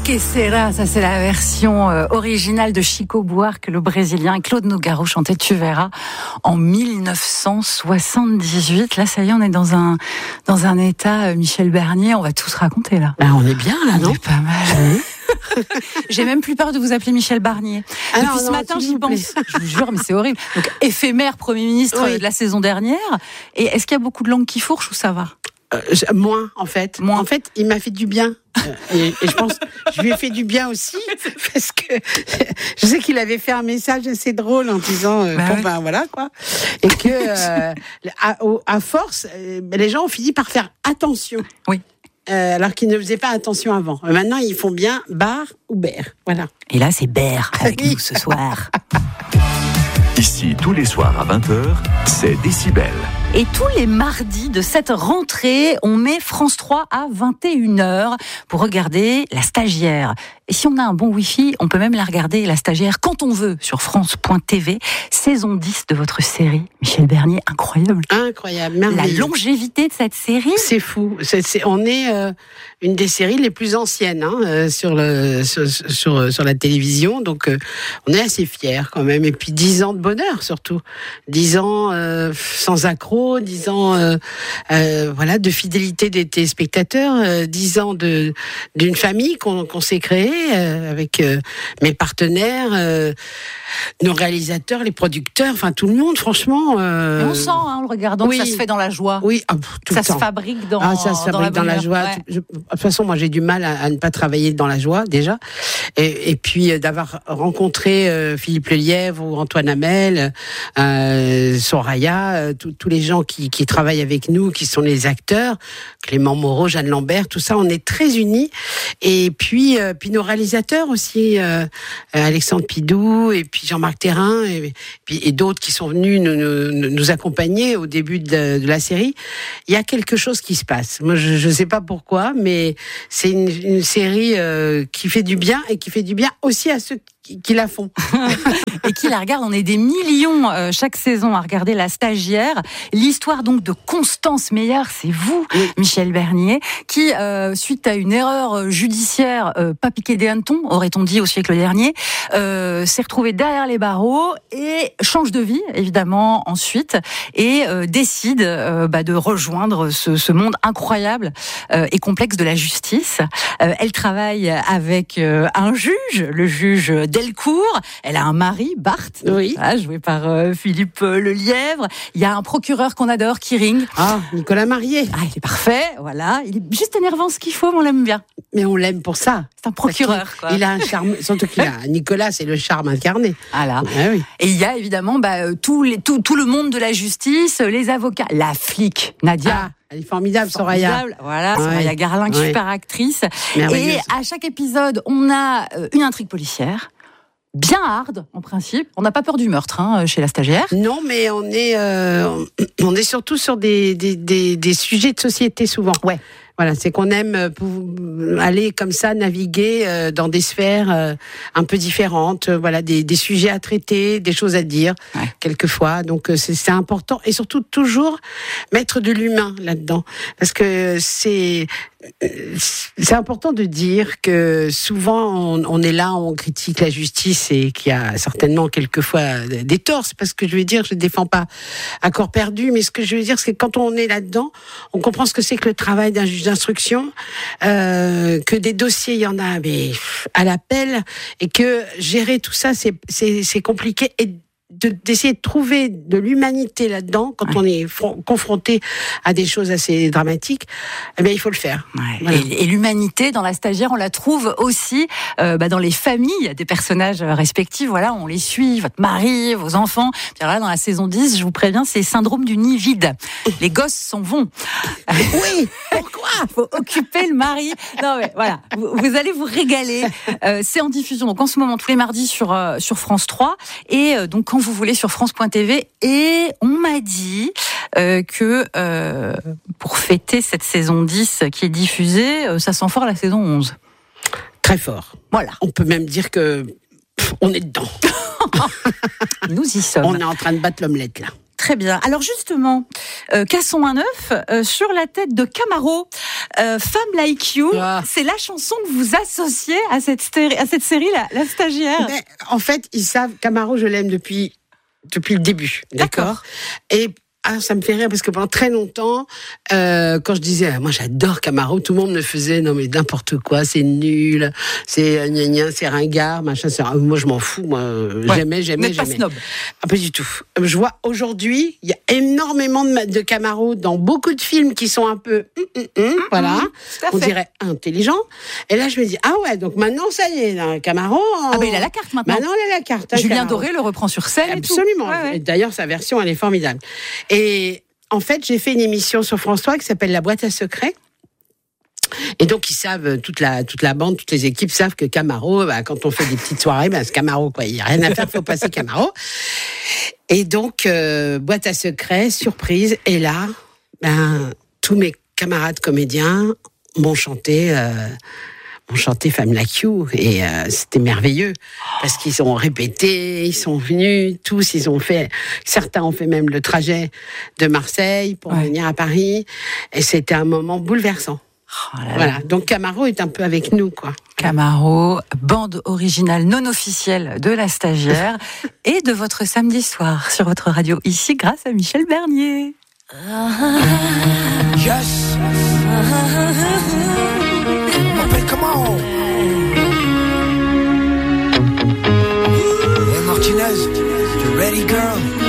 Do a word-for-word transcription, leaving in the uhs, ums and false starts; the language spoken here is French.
Que sera, ça c'est la version euh, originale de Chico Buarque, le Brésilien, et Claude Nougaro chantait Tu verras en dix-neuf cent soixante-dix-huit. Là, ça y est, on est dans un dans un état euh, Michel Bernier. On va tout se raconter là. Ben, on est bien là, non ? On est pas mal. J'ai même plus peur de vous appeler Michel Barnier. Ah Depuis non, ce non, matin, s'il j'y vous pense. plaît. Je vous jure, mais c'est horrible. Donc, éphémère Premier ministre Oui. de la saison dernière. Et est-ce qu'il y a beaucoup de langues qui fourchent ou ça va ? Euh, je- moins, en fait. Moins. En fait, il m'a fait du bien. Euh, et, et je pense, je lui ai fait du bien aussi, parce que je sais qu'il avait fait un message assez drôle en disant, euh, Bah bon oui. ben voilà quoi, et que euh, à, au- à force, euh, les gens ont fini par faire attention. Oui. Euh, alors qu'ils ne faisaient pas attention avant. Euh, Maintenant, ils font bien bar ou bear. Voilà. Et là, c'est Bert avec Oui. nous ce soir. Ici, tous les soirs à vingt heures, c'est Décibel. Et tous les mardis de cette rentrée, on met France trois à vingt et une heures pour regarder La Stagiaire. Et si on a un bon Wi-Fi, on peut même la regarder, La Stagiaire, quand on veut, sur France point T V. Saison dix de votre série. Michel Bernier, incroyable. Incroyable, La merveilleux. longévité de cette série. C'est fou. C'est, c'est- on est euh, une des séries les plus anciennes hein, euh, sur, le, sur, sur, sur la télévision. Donc, euh, on est assez fiers quand même. Et puis, dix ans de bonheur, surtout. Dix ans euh, sans accroc, dix ans euh, euh, voilà, de fidélité des téléspectateurs, euh, dix ans de, d'une famille qu'on, qu'on s'est créée euh, avec euh, mes partenaires, euh, nos réalisateurs, les producteurs, enfin tout le monde, franchement. Euh, Et on sent, hein, en le regardant, oui. que ça se fait dans la joie. Oui, ah, pff, tout ça le se temps. fabrique dans, Ah, ça se dans la fabrique dans la, bonheur. joie. Ouais. Je- de toute façon, moi, j'ai du mal à, à ne pas travailler dans la joie, déjà. Et, et puis, euh, d'avoir rencontré euh, Philippe Lelièvre ou Antoine Hamel, euh, Soraya, euh, tous tous les gens qui, qui travaillent avec nous, qui sont les acteurs, Clément Moreau, Jeanne Lambert, tout ça, on est très unis. Et puis, euh, puis nos réalisateurs aussi, euh, Alexandre Pidou, et puis Jean-Marc Thérin, et, puis, et d'autres qui sont venus nous, nous, nous accompagner au début de, de la série. Il y a quelque chose qui se passe. Moi, je ne sais pas pourquoi, mais c'est une, une série euh, qui fait du bien et qui fait du bien aussi à ceux qui, qui la font. Et qui la regarde. On est des millions euh, chaque saison à regarder La Stagiaire. L'histoire donc de Constance Meyer, c'est vous, Oui. Michel Bernier, qui, euh, suite à une erreur judiciaire, euh, pas piqué des hannetons, aurait-on dit au siècle dernier, euh, s'est retrouvé derrière les barreaux et change de vie, évidemment, ensuite, et euh, décide euh, bah, de rejoindre ce, ce monde incroyable euh, et complexe de la justice. Euh, elle travaille avec euh, un juge, le juge Delcourt. Elle a un mari, Bart, Oui. voilà, joué par euh, Philippe euh, Lelièvre. Il y a un procureur qu'on adore, Kiring. Ah, Nicolas Marié. Ah, il est parfait, voilà. Il est juste énervant ce qu'il faut, mais on l'aime bien. Mais on l'aime pour ça. C'est un procureur, quoi. Il a un charme, surtout qu'il a, Nicolas, c'est le charme incarné. Voilà. Ah oui. Et il y a évidemment bah, euh, tout, les, tout, tout le monde de la justice, euh, les avocats, la flic, Nadia. Ah, elle est formidable, Soraya. Formidable. Voilà, Ouais. Soraya Garlin, qui est Ouais. super actrice. Merveilleuse. Et à chaque épisode, on a euh, une intrigue policière, bien hard en principe. On n'a pas peur du meurtre hein, chez La Stagiaire. Non, mais on est, euh, on est surtout sur des, des, des, des sujets de société souvent. Ouais. Voilà, c'est qu'on aime euh, pou- aller comme ça, naviguer euh, dans des sphères euh, un peu différentes. euh, Voilà, des, des sujets à traiter, des choses à dire, Ouais. quelquefois. Donc euh, c'est, c'est important et surtout toujours mettre de l'humain là-dedans, parce que c'est euh, c'est important de dire que souvent on, on est là, on critique la justice et qu'il y a certainement quelquefois des torts. C'est pas ce que je veux dire. Je ne défends pas à corps perdu, mais ce que je veux dire, c'est que quand on est là-dedans, on comprend ce que c'est que le travail d'un juge d'instruction, euh, que des dossiers, il y en a mais à l'appel, et que gérer tout ça, c'est c'est, c'est compliqué. Et de, d'essayer de trouver de l'humanité là-dedans, quand Ouais. on est fron- confronté à des choses assez dramatiques, eh bien, il faut le faire. Ouais. Voilà. Et, et l'humanité dans La Stagiaire, on la trouve aussi euh, bah, dans les familles des personnages respectifs. Voilà, on les suit, votre mari, vos enfants. Puis là, dans la saison dix, je vous préviens, c'est syndrome du nid vide. Les gosses s'en vont. Oui, pourquoi ? Il faut occuper le mari. Non mais voilà, vous, vous allez vous régaler. Euh, c'est en diffusion donc en ce moment tous les mardis sur euh, sur France trois et euh, donc quand vous voulez sur France point T V. Et on m'a dit euh, que euh, pour fêter cette saison dix qui est diffusée, euh, ça sent fort la saison onze. Très fort. Voilà, On peut même dire que pff, on est dedans. nous y sommes. On est en train de battre l'omelette là. Très bien. Alors justement, euh, cassons un œuf euh, sur la tête de Camaro. Euh, Femme Like You, ah. c'est la chanson que vous associez à cette, stéri- à cette série, la, la stagiaire. Mais, en fait, ils savent, Camaro, je l'aime depuis, depuis le début, d'accord, d'accord. Et ah, ça me fait rire parce que pendant très longtemps, euh, quand je disais, ah, moi j'adore Camaro, tout le monde me faisait, non mais n'importe quoi, c'est nul, c'est gna gna, c'est ringard, machin, c'est... moi je m'en fous, moi ouais. j'aimais, j'aimais, j'aimais. Pas snob. Ah, pas du tout. Je vois aujourd'hui, il y a énormément de, de Camaro dans beaucoup de films qui sont un peu, hum, hum, hum, mmh, voilà, mmh, on dirait intelligents. Et là je me dis, ah ouais, donc maintenant ça y est, là, Camaro. Ah ben il a la carte maintenant. Maintenant il a la carte. Hein, Julien Camaro. Doré le reprend sur scène. Absolument. Et tout. Ouais, ouais. Et d'ailleurs sa version elle est formidable. Et en fait, j'ai fait une émission sur France trois qui s'appelle La Boîte à Secrets. Et donc, ils savent, toute la, toute la bande, toutes les équipes savent que Camaro, bah, quand on fait des petites soirées, bah, c'est Camaro, quoi. Il n'y a rien à faire, il faut passer Camaro. Et donc, euh, Boîte à Secrets, surprise. Et là, ben, tous mes camarades comédiens m'ont chanté... Euh, ont chanté Femme Like You et euh, c'était merveilleux parce qu'ils ont répété, ils sont venus tous, ils ont fait, certains ont fait même le trajet de Marseille pour ouais. venir à Paris et c'était un moment bouleversant. Oh là là. Voilà, donc Camaro est un peu avec nous, quoi. Camaro, bande originale non officielle de La Stagiaire et de votre samedi soir sur votre radio ici grâce à Michel Bernier. Yes. M'appelle comment? Hey Martinez, you ready girl?